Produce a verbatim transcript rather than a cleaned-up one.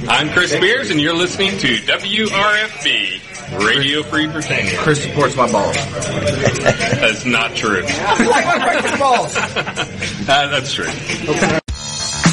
I'm Chris Spears, and you're listening to W R F B, Radio Free Britannia. Chris supports my balls. That's not true. I like my breakfast balls. uh, that's true. Okay.